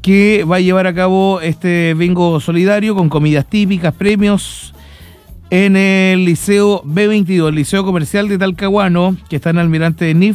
que va a llevar a cabo este bingo solidario con comidas típicas, premios en el Liceo B22, el Liceo Comercial de Talcahuano, que está en Almirante NIF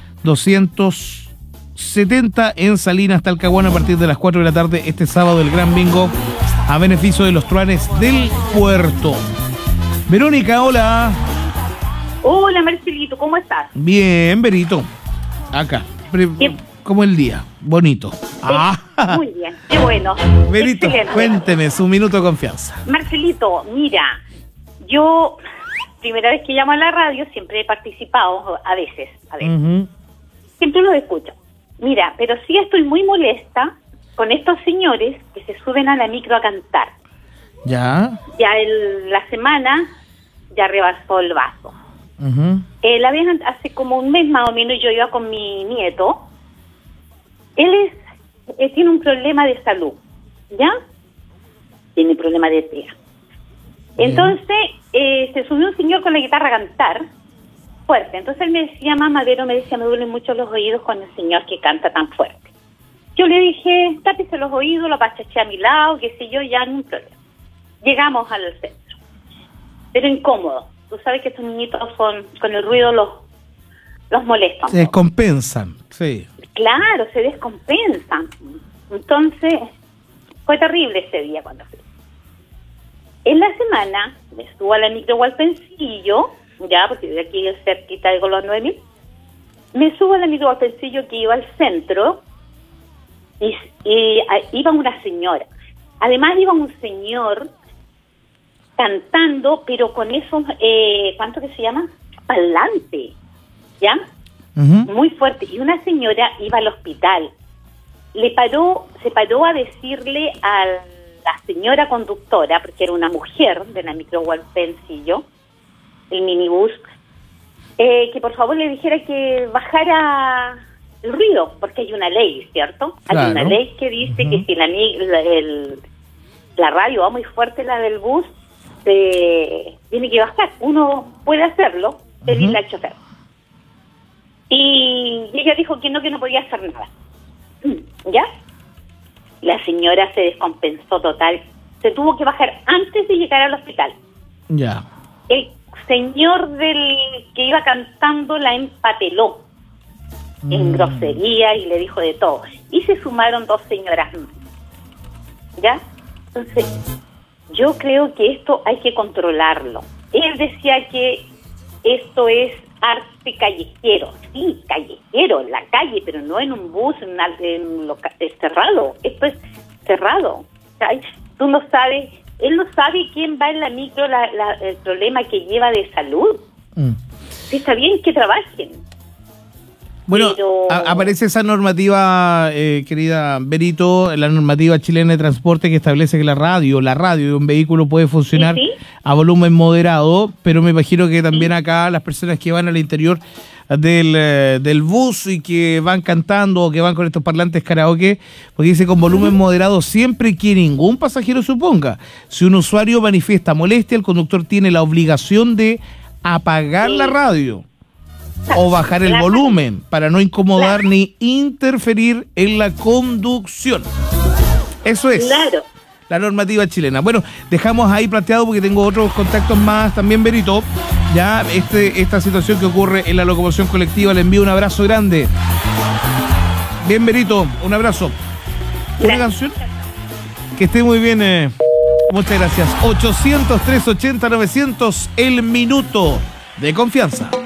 270 en Salinas, Talcahuano, a partir de las 4 de la tarde este sábado, el gran bingo a beneficio de los truanes del puerto. Verónica, hola. Hola, Marcelito, ¿cómo estás? Bien, Berito. Acá. Como el día. Bonito. Muy bien, qué bueno. Berito, excelente. cuénteme, su minuto de confianza. Marcelito, mira, yo, primera vez que llamo a la radio, siempre he participado, a veces. Uh-huh. Siempre los escucho. Mira, pero sí estoy muy molesta con estos señores que se suben a la micro a cantar. ¿Ya? Ya la semana ya rebasó el vaso. Uh-huh. La vez hace como un mes más o menos yo iba con mi nieto. Él tiene un problema de salud, ¿ya? Tiene problema de TEA. Entonces, se subió un señor con la guitarra a cantar fuerte. Entonces él me decía, mamadero, me duelen mucho los oídos con el señor que canta tan fuerte. Yo le dije, tápese los oídos, lo pachaché a mi lado, qué sé yo, ya no hay problema. Llegamos al centro. Pero incómodo. Tú sabes que estos niñitos con el ruido los molestan. Se descompensan, sí. Claro, se descompensan. Entonces, fue terrible ese día cuando fui. En la semana, me subo a la micro Hualpencillo, ya, porque de aquí es cerquita de los 9000, me subo a la micro Hualpencillo que iba al centro y iba una señora. Además iba un señor cantando, pero con esos, ¿cuánto que se llama? Parlante, ¿ya? Uh-huh. Muy fuerte. Y una señora iba al hospital. Se paró a decirle a la señora conductora, porque era una mujer de la micro Hualpencillo, el minibús, que por favor le dijera que bajara el ruido, porque hay una ley, ¿cierto? Claro. Hay una ley que dice que si la radio va muy fuerte, la del bus, tiene que bajar. Uno puede hacerlo, pedirle al chofer. Y ella dijo que no podía hacer nada. ¿Ya? La señora se descompensó total. Se tuvo que bajar antes de llegar al hospital. Ya. El señor del que iba cantando la empateló en grosería y le dijo de todo. Y se sumaron 2 señoras más. ¿Ya? Entonces, yo creo que esto hay que controlarlo. Él decía que esto es arte callejero. Sí, callejero, en la calle, pero no en un bus, es cerrado. Esto es cerrado. ¿Sabes? Tú no sabes, él no sabe quién va en la micro, el problema que lleva de salud. Está bien que trabajen. Bueno, pero aparece esa normativa, querida Berito, la normativa chilena de transporte que establece que la radio de un vehículo puede funcionar a volumen moderado, pero me imagino que también acá las personas que van al interior del bus y que van cantando o que van con estos parlantes karaoke, porque dice con volumen moderado siempre que ningún pasajero suponga. Si un usuario manifiesta molestia, el conductor tiene la obligación de apagar la radio o bajar el volumen para no incomodar ni interferir en la conducción. Eso es la normativa chilena. Bueno, dejamos ahí planteado porque tengo otros contactos más también, Berito. Ya esta situación que ocurre en la locomoción colectiva, le envío un abrazo grande. Bien, Berito, un abrazo. ¿Una canción? Que esté muy bien. Muchas gracias. 800-380-900, el minuto de confianza.